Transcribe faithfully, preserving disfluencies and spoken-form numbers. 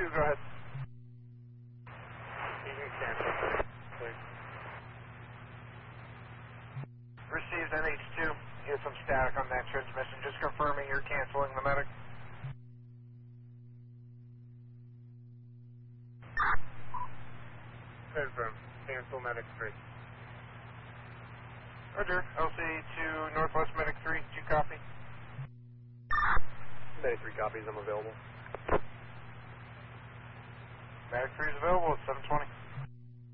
two, go ahead. You can cancel. Please. Received N H two. You had some static on that transmission. Just confirming you're canceling the medic. Confirm. Cancel medic three. Roger. L C two Northwest Medic three. Did you copy? Medic three copies. I'm available. Medic three is available at seven twenty.